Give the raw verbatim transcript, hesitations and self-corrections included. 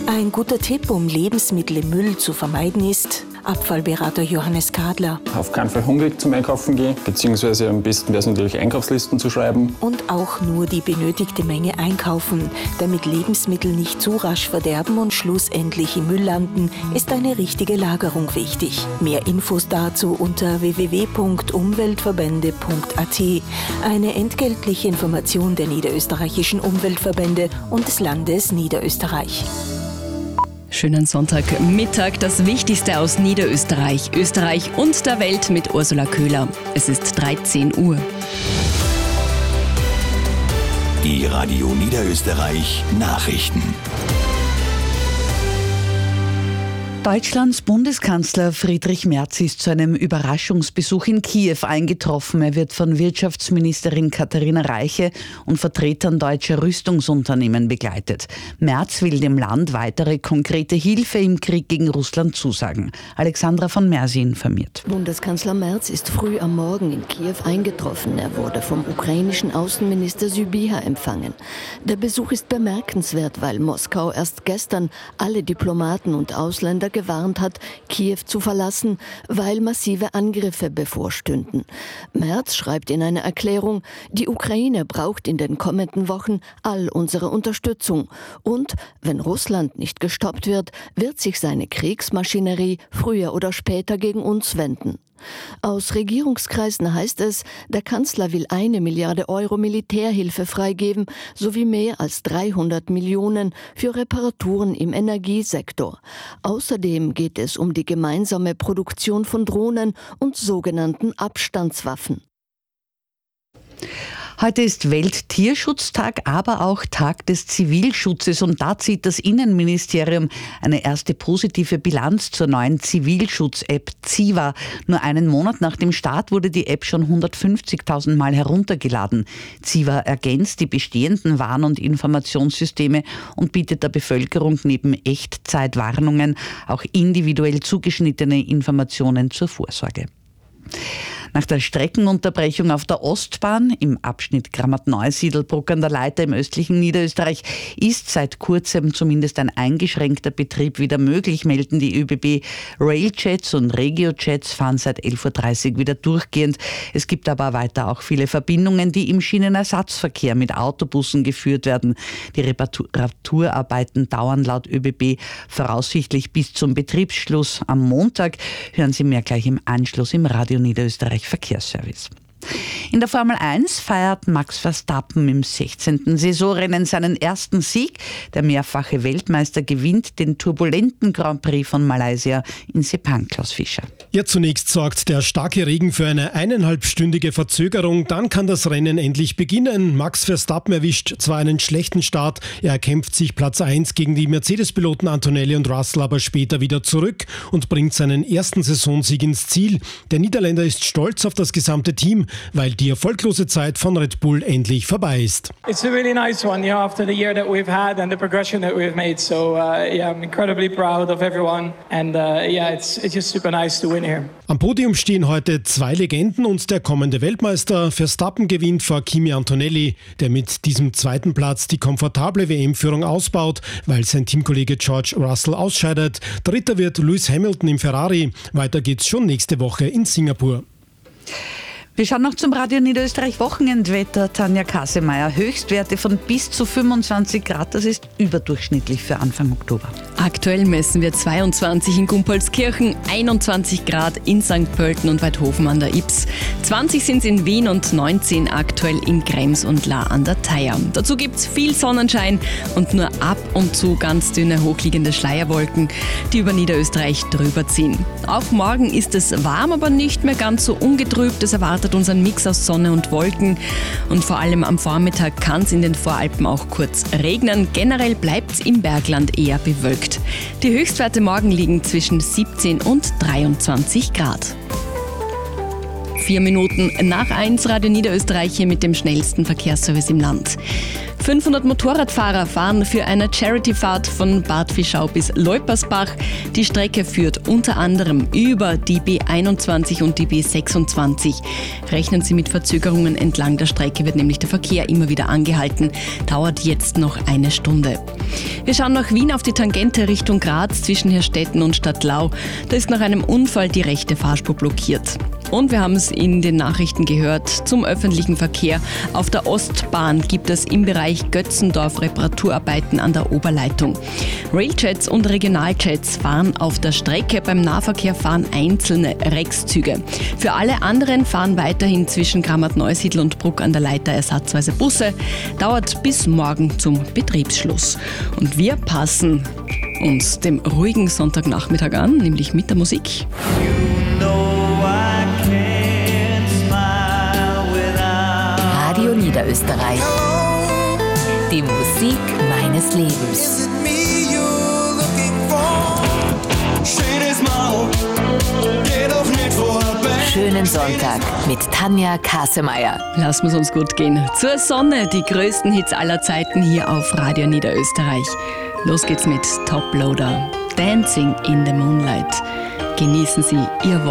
Ein guter Tipp, um Lebensmittel im Müll zu vermeiden, ist Abfallberater Johannes Kadler. Auf keinen Fall hungrig zum Einkaufen gehen, beziehungsweise am besten wäre es natürlich Einkaufslisten zu schreiben. Und auch nur die benötigte Menge einkaufen. Damit Lebensmittel nicht zu rasch verderben und schlussendlich im Müll landen, ist eine richtige Lagerung wichtig. Mehr Infos dazu unter w w w punkt umweltverbände punkt a t. Eine entgeltliche Information der niederösterreichischen Umweltverbände und des Landes Niederösterreich. Schönen Sonntagmittag, das Wichtigste aus Niederösterreich, Österreich und der Welt mit Ursula Köhler. Es ist dreizehn Uhr. Die Radio Niederösterreich Nachrichten. Deutschlands Bundeskanzler Friedrich Merz ist zu einem Überraschungsbesuch in Kiew eingetroffen. Er wird von Wirtschaftsministerin Katharina Reiche und Vertretern deutscher Rüstungsunternehmen begleitet. Merz will dem Land weitere konkrete Hilfe im Krieg gegen Russland zusagen. Alexandra von Mersi informiert. Bundeskanzler Merz ist früh am Morgen in Kiew eingetroffen. Er wurde vom ukrainischen Außenminister Sybiha empfangen. Der Besuch ist bemerkenswert, weil Moskau erst gestern alle Diplomaten und Ausländer gewarnt hat, Kiew zu verlassen, weil massive Angriffe bevorstünden. Merz schreibt in einer Erklärung, die Ukraine braucht in den kommenden Wochen all unsere Unterstützung. Und wenn Russland nicht gestoppt wird, wird sich seine Kriegsmaschinerie früher oder später gegen uns wenden. Aus Regierungskreisen heißt es, der Kanzler will eine Milliarde Euro Militärhilfe freigeben, sowie mehr als dreihundert Millionen für Reparaturen im Energiesektor. Außerdem geht es um die gemeinsame Produktion von Drohnen und sogenannten Abstandswaffen. Heute ist Welttierschutztag, aber auch Tag des Zivilschutzes und da zieht das Innenministerium eine erste positive Bilanz zur neuen Zivilschutz-App Ziva. Nur einen Monat nach dem Start wurde die App schon hundertfünfzigtausend Mal heruntergeladen. Ziva ergänzt die bestehenden Warn- und Informationssysteme und bietet der Bevölkerung neben Echtzeitwarnungen auch individuell zugeschnittene Informationen zur Vorsorge. Nach der Streckenunterbrechung auf der Ostbahn im Abschnitt Grammat-Neusiedlbruck an der Leiter im östlichen Niederösterreich ist seit kurzem zumindest ein eingeschränkter Betrieb wieder möglich, melden die ÖBB. Railjets und Regiojets fahren seit elf Uhr dreißig wieder durchgehend. Es gibt aber weiter auch viele Verbindungen, die im Schienenersatzverkehr mit Autobussen geführt werden. Die Reparaturarbeiten dauern laut ÖBB voraussichtlich bis zum Betriebsschluss am Montag. Hören Sie mehr gleich im Anschluss im Radio Niederösterreich Verkehrsservice. In der Formel eins feiert Max Verstappen im sechzehnten Saisonrennen seinen ersten Sieg. Der mehrfache Weltmeister gewinnt den turbulenten Grand Prix von Malaysia in Sepang, Klaus Fischer. Ja, zunächst sorgt der starke Regen für eine eineinhalbstündige Verzögerung. Dann kann das Rennen endlich beginnen. Max Verstappen erwischt zwar einen schlechten Start, er kämpft sich Platz eins gegen die Mercedes-Piloten Antonelli und Russell aber später wieder zurück und bringt seinen ersten Saisonsieg ins Ziel. Der Niederländer ist stolz auf das gesamte Team, weil die erfolglose Zeit von Red Bull endlich vorbei ist. It's a really nice one, you know, after the year that we've had and the progression that we've made. So uh, yeah, I'm incredibly proud of everyone and uh, yeah, it's it's just super nice to win here. Am Podium stehen heute zwei Legenden und der kommende Weltmeister. Verstappen gewinnt vor Kimi Antonelli, der mit diesem zweiten Platz die komfortable W M-Führung ausbaut, weil sein Teamkollege George Russell ausscheidet. Dritter wird Lewis Hamilton im Ferrari. Weiter geht's schon nächste Woche in Singapur. Wir schauen noch zum Radio Niederösterreich Wochenendwetter. Tanja Kasemeyer, Höchstwerte von bis zu fünfundzwanzig Grad, das ist überdurchschnittlich für Anfang Oktober. Aktuell messen wir zweiundzwanzig in Gumpolskirchen, einundzwanzig Grad in Sankt Pölten und Weidhofen an der Ybbs. zwanzig sind es in Wien und neunzehn aktuell in Krems und La an der Thaya. Dazu gibt es viel Sonnenschein und nur ab und zu ganz dünne hochliegende Schleierwolken, die über Niederösterreich drüber ziehen. Auch morgen ist es warm, aber nicht mehr ganz so ungetrübt. Es erwartet uns ein Mix aus Sonne und Wolken und vor allem am Vormittag kann es in den Voralpen auch kurz regnen. Generell bleibt es im Bergland eher bewölkt. Die Höchstwerte morgen liegen zwischen siebzehn und dreiundzwanzig Grad. Vier Minuten nach eins, Radio Niederösterreich hier mit dem schnellsten Verkehrsservice im Land. fünfhundert Motorradfahrer fahren für eine Charity-Fahrt von Bad Fischau bis Leupersbach. Die Strecke führt unter anderem über die B einundzwanzig und die B sechsundzwanzig. Rechnen Sie mit Verzögerungen entlang der Strecke, wird nämlich der Verkehr immer wieder angehalten. Dauert jetzt noch eine Stunde. Wir schauen nach Wien auf die Tangente Richtung Graz zwischen Herstetten und Stadtlau. Da ist nach einem Unfall die rechte Fahrspur blockiert. Und wir haben es in den Nachrichten gehört, zum öffentlichen Verkehr. Auf der Ostbahn gibt es im Bereich Götzendorf Reparaturarbeiten an der Oberleitung. Railjets und Regionaljets fahren auf der Strecke, beim Nahverkehr fahren einzelne Rex-Züge. Für alle anderen fahren weiterhin zwischen Grammat-Neusiedl und Bruck an der Leiter ersatzweise Busse. Dauert bis morgen zum Betriebsschluss. Und wir passen uns dem ruhigen Sonntagnachmittag an, nämlich mit der Musik. Radio Niederösterreich. Die Musik meines Lebens. Schönen Sonntag mit Tanja Kasemeyer. Lassen wir es uns gut gehen. Zur Sonne, die größten Hits aller Zeiten hier auf Radio Niederösterreich. Los geht's mit Top Loader. Dancing in the Moonlight. Genießen Sie Ihr Wochenende.